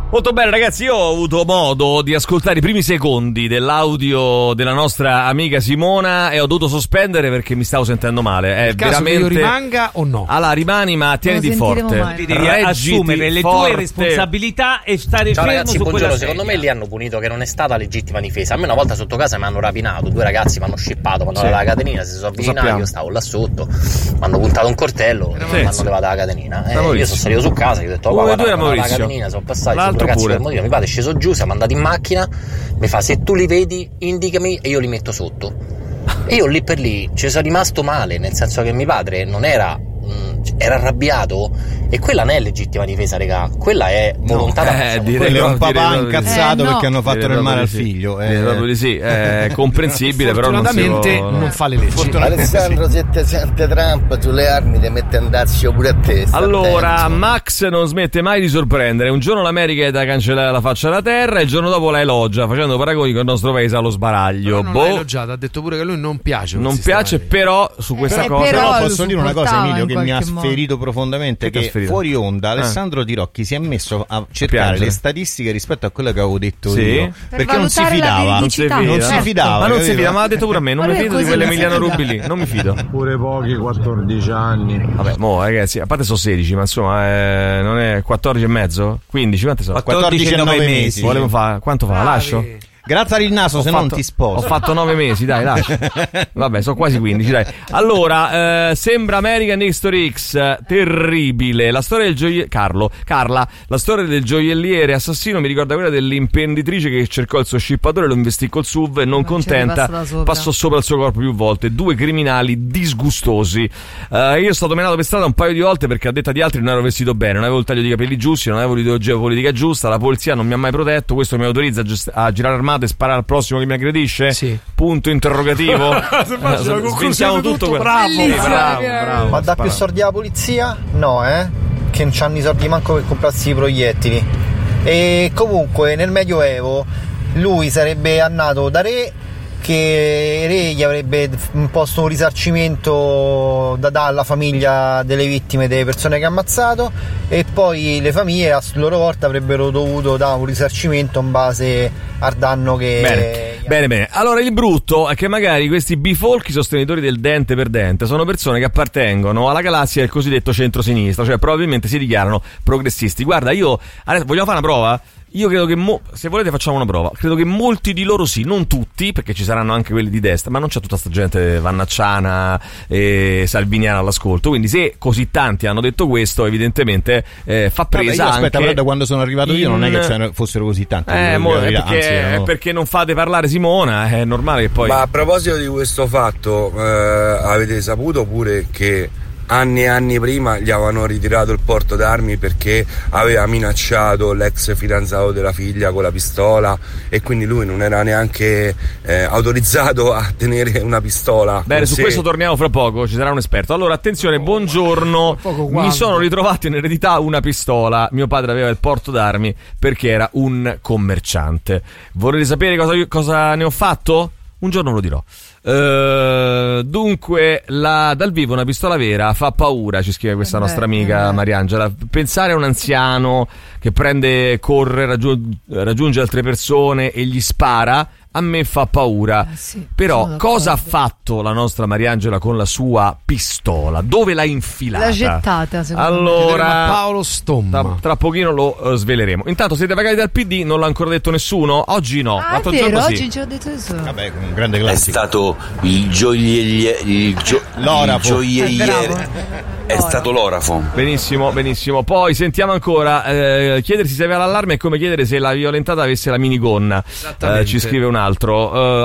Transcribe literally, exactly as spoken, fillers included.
Molto bene ragazzi, io ho avuto modo di ascoltare i primi secondi dell'audio della nostra amica Simona e ho dovuto sospendere perché mi stavo sentendo male. È Il caso veramente... che io rimanga o no? Allora rimani, ma tieniti forte. Devi assumere le forte. tue responsabilità e stare Ciao fermo ragazzi, su buongiorno. quella Secondo sedia. me li hanno punito che non è stata legittima difesa. A me una volta sotto casa mi hanno rapinato, due ragazzi mi hanno scippato, mi hanno Sì. levato la catenina, si sono avvicinati, io stavo là sotto, mi hanno puntato un coltello e mi hanno levato la catenina. Eh, io sono salito su casa, gli ho detto oh, Come guarda, due era guarda la Maurizio. catenina, sono passati, sono L'altro ragazzi pure. per motivo, mi pare, è sceso giù, siamo andati in macchina, mi fa se tu li vedi indicami e io li metto sotto. E io lì per lì ci sono rimasto male, nel senso che mio padre non era mh, era arrabbiato e quella non è legittima difesa, regà, quella è volontà No, d'amore. eh, direi Quello è un proprio- papà direi incazzato Eh, no. perché hanno fatto Direi del male al proprio di sì. figlio. Direi eh. proprio di sì, è comprensibile, però non si Fortunatamente può... non fa le leggi. Alessandro, se ti sente Trump sulle armi ti mette a andarsi pure a te. sta Allora, attento. Max non smette mai di sorprendere. Un giorno l'America è da cancellare la faccia alla terra e il giorno dopo la elogia, facendo paragoni con il nostro paese allo sbaraglio. Però non Boh, l'ha elogiato, ha detto pure che a lui non piace. non quel sistema piace, lì. però su questa Eh, cosa... però Però lo posso dire una cosa, supportava Emilio, in che mi ha qualche modo. sferito profondamente, Che ti ha che sferito? fuori onda Eh. Alessandro Tirocchi si è messo a cercare piangere. le statistiche rispetto a quello che avevo detto Sì? io, Per perché non si valutare la fidava. Non si veridicità. fida. Non si fidava, Ma non si capito? fida, ma l'ha detto pure a me, non Ma mi lui è fido di così, quell'Emiliano non si Rubi lì, non mi fido. Pure pochi, quattordici anni. Vabbè, mo ragazzi, a parte sono sedici, ma insomma, eh, non è quattordici e mezzo? quindici, quante sono? quattordici e nove mesi. Volevo fare, quanto fa? Bravi. Lascio? Grazie al naso, Ho se non fatto- ti sposo. Ho fatto nove mesi, dai, lascia. Vabbè, sono quasi quindici, dai. Allora, eh, sembra American History X, eh, terribile. La storia del gioielliere... Carlo, Carla, la storia del gioielliere assassino mi ricorda quella dell'imprenditrice che cercò il suo scippatore, lo investì col S U V e non Non ci è contenta rimasta sopra. passò sopra il suo corpo più volte. Due criminali disgustosi. Eh, io sono stato menato per strada un paio di volte perché a detta di altri non ero vestito bene, non avevo il taglio di capelli giusti, non avevo l'ideologia politica giusta, la polizia non mi ha mai protetto, questo mi autorizza a, gest- a girare armato e sparare al prossimo che mi aggredisce? Sì. Punto interrogativo. Se faccio la Eh, conclusione svinchiamo di tutto, tutto quello. bravo. Sì, Bellissimo, bravo, veramente. bravo. Ma dà più Spara. soldi alla polizia? No, eh? Che non c'hanno i soldi manco per comprarsi i proiettili. E comunque nel Medioevo lui sarebbe andato da re, che re gli avrebbe imposto un risarcimento da dare alla famiglia delle vittime, delle persone che ha ammazzato, e poi le famiglie a loro volta avrebbero dovuto dare un risarcimento in base al danno che... Bene, bene, bene. Allora il brutto è che magari questi bifolchi sostenitori del dente per dente sono persone che appartengono alla galassia del cosiddetto centro-sinistra, cioè probabilmente si dichiarano progressisti. Guarda, io adesso vogliamo fare una prova? Io credo che, mo- se volete facciamo una prova, credo che molti di loro sì, non tutti, perché ci saranno anche quelli di destra, ma non c'è tutta sta gente vannacciana e salviniana all'ascolto, quindi se così tanti hanno detto questo, evidentemente eh, fa Vabbè, presa io, anche... aspetta, però da quando sono arrivato io non è che in- c'erano- fossero così tanti. Eh, devo mo- dire è la verità, perché, anzi, è no. perché non fate parlare Simona, è normale che poi... Ma a proposito di questo fatto, eh, avete saputo pure che anni e anni prima gli avevano ritirato il porto d'armi perché aveva minacciato l'ex fidanzato della figlia con la pistola e quindi lui non era neanche eh, autorizzato a tenere una pistola. Bene, con su sé. questo torniamo fra poco, ci sarà un esperto. Allora, attenzione, buongiorno. poco Mi quando. sono ritrovato in eredità una pistola. Mio padre aveva il porto d'armi perché era un commerciante. Volete sapere cosa, cosa ne ho fatto? Un giorno ve lo dirò. Uh, dunque, la, dal vivo una pistola vera fa paura, ci scrive questa Eh nostra beh, amica eh beh. Mariangela. Pensare a un anziano che prende, corre, raggiun- raggiunge altre persone e gli spara, a me fa paura. Eh sì, Però sono cosa ha d'accordo. fatto la nostra Mariangela con la sua pistola? Dove l'ha infilata? L'ha gettata, secondo me. Chiederemo a Allora, Paolo Stomma. tra, tra pochino lo eh, sveleremo. Intanto siete vagati dal P D, non l'ha ancora detto nessuno? Oggi no, Ah, è l'altro vero, giorno sì. oggi non ce l'ho detto nessuno. Vabbè, un grande È classico. stato il gioielliere, il, gio- L'orafo. il Eh, gioielliere, bravo. è stato l'orafo. Benissimo, benissimo. Poi sentiamo ancora, eh, chiedersi se aveva l'allarme è come chiedere se la violentata avesse la minigonna. Eh, ci scrive un altro. Eh,